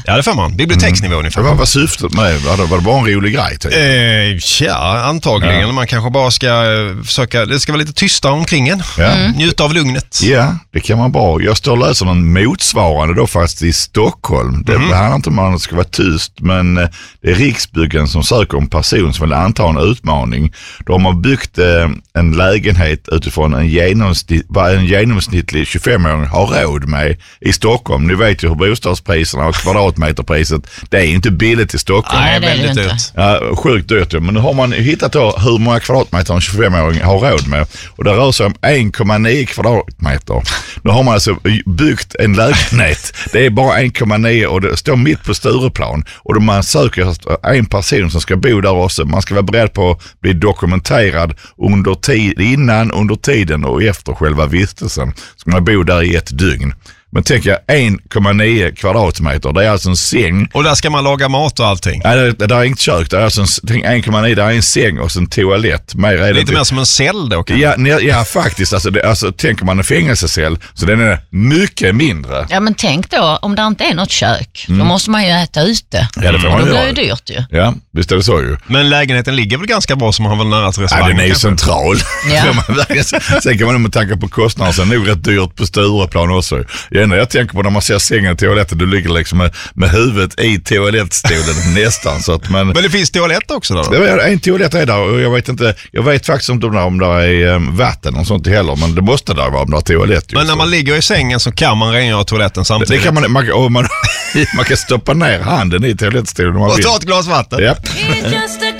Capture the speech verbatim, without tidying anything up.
Ja, det får man. Biblioteksnivå mm. ungefär. Vad var syftet med det? Var det, var det bara en rolig grej? Typ? Eh, ja, antagligen. Ja. Man kanske bara ska försöka, det ska vara lite tysta omkring en. Ja. Mm. Njuta av lugnet. Ja, det kan man bara. Jag står och läser någon motsvarande då fast i Stockholm. Det mm. handlar inte om att man ska vara tyst, men det är Riksbyggen som söker en person som vill anta en utmaning. Då har man byggt eh, en lägenhet utifrån en, genomsnitt, vad en genomsnittlig tjugofemåring har råd med i Stockholm. Ni vet ju hur bostadspriserna och kvadratmeterpriset, det är inte billigt i Stockholm. Nej, det är väldigt dyrt. Ja, sjukt dyrt. Men nu har man hittat då hur många kvadratmeter en tjugofemåring har råd med. Och det rör sig om en komma nio kvadratmeter. Nu har man alltså byggt en lägenhet. Det är bara en komma nio och det står mitt på Stureplan. Och då man söker en person som ska bo där också. Man ska vara beredd på att bli dokumenterad under tid, innan, under tiden och efter själva vistelsen. Ska man bo där i ett dygn. Men tänk jag, en komma nio kvadratmeter, det är alltså en säng. Och där ska man laga mat och allting? Nej, det, det där är inget kök, det är alltså en, en komma nio, där är en säng och en toalett. Mer är det lite mer som en cell då kanske? Ja, ne, ja faktiskt, alltså, det, alltså tänker man en fängelsecell, så den är mycket mindre. Ja, men tänk då, om det inte är något kök, mm. då måste man ju äta ute. Ja, det får man då göra. blir det dyrt ju. Ja, visst är det så ju. Men lägenheten ligger väl ganska bra, så man har väl nära till restaurangen? Ja, den är ju central. Ja. Sen kan man med tanke på kostnaden, så är det nog rätt dyrt på Stureplan också. Jag, jag tänker på när man ser sängen i toaletten, du ligger liksom med, med huvudet i toalettstolen nästan. Så att man, men det finns toalett också då? Det är, en toalett är där och jag vet inte, jag vet faktiskt inte om det, om det är um, vatten och sånt heller, men det måste där vara om det är toalett. Men när man ligger i sängen så kan man rengöra toaletten samtidigt? Det, det kan man, man, och man, man kan stoppa ner handen i toalettstolen om man och vill. ta ett glas vatten? Yep.